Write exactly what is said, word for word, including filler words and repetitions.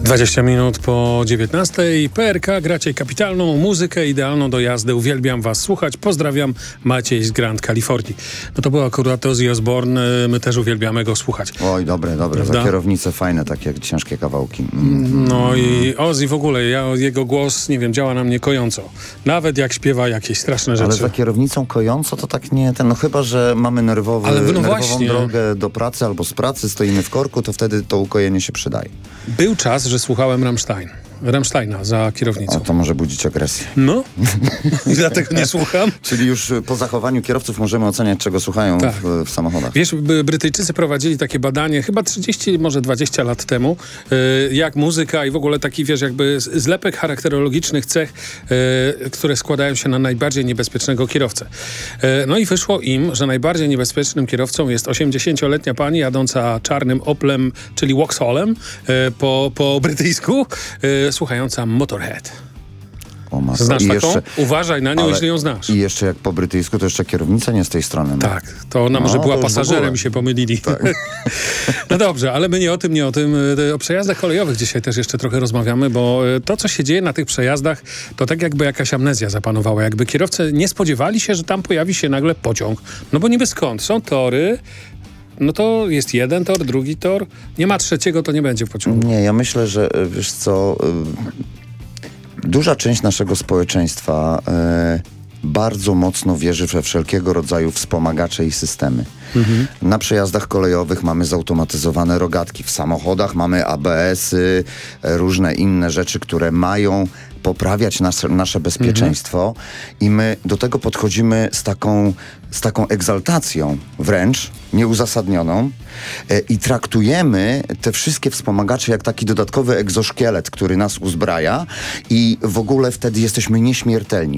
dwadzieścia minut po dziewiętnastej. P R K, gracie kapitalną muzykę, idealną do jazdy. Uwielbiam was słuchać. Pozdrawiam, Maciej z Grand Kalifornii. No to był akurat Ozzy Osbourne. My też uwielbiamy go słuchać. Oj, dobre, dobre. Prawda? Za kierownicę fajne, takie ciężkie kawałki. Mm. No i Ozzy w ogóle, ja, jego głos, nie wiem, działa na mnie kojąco. Nawet jak śpiewa jakieś straszne rzeczy. Ale za kierownicą kojąco to tak nie ten, no chyba, że mamy nerwowy, Ale no nerwową właśnie. drogę do pracy albo z pracy, stoimy w korku, to wtedy to ukojenie się przydaje. Był czas, że słuchałem Rammstein. Rammsteina za kierownicą. O, to może budzić agresję. No, i dlatego nie słucham. Czyli już po zachowaniu kierowców możemy oceniać, czego słuchają Tak. w, w samochodach. Wiesz, by- Brytyjczycy prowadzili takie badanie chyba trzydzieści, może dwadzieścia lat temu, y, jak muzyka i w ogóle taki, wiesz, jakby z- zlepek charakterologicznych cech, y, które składają się na najbardziej niebezpiecznego kierowcę. Y, no i wyszło im, że najbardziej niebezpiecznym kierowcą jest osiemdziesięcioletnia pani jadąca czarnym Oplem, czyli Vauxhallem, y, po, po brytyjsku, y, słuchająca Motorhead. O, matko. Znasz I taką? jeszcze- Uważaj na nią, ale- jeśli ją znasz. I jeszcze jak po brytyjsku, to jeszcze kierownica nie z tej strony. No. Tak, to ona No, może była to już w pasażerem ogóle. i się pomylili. No dobrze, ale my nie o tym, nie o tym. O przejazdach kolejowych dzisiaj też jeszcze trochę rozmawiamy, bo to, co się dzieje na tych przejazdach, to tak jakby jakaś amnezja zapanowała. Jakby kierowcy nie spodziewali się, że tam pojawi się nagle pociąg. No bo niby skąd? Są tory, no to jest jeden tor, drugi tor. Nie ma trzeciego, to nie będzie pociągu. Nie, ja myślę, że y, wiesz co, y, duża część naszego społeczeństwa y, bardzo mocno wierzy we wszelkiego rodzaju wspomagacze i systemy. Mhm. Na przejazdach kolejowych mamy zautomatyzowane rogatki, w samochodach mamy A B S-y, e, różne inne rzeczy, które mają poprawiać nas, nasze bezpieczeństwo Mhm. i my do tego podchodzimy z taką, z taką egzaltacją wręcz nieuzasadnioną e, i traktujemy te wszystkie wspomagacze jak taki dodatkowy egzoszkielet, który nas uzbraja i w ogóle wtedy jesteśmy nieśmiertelni.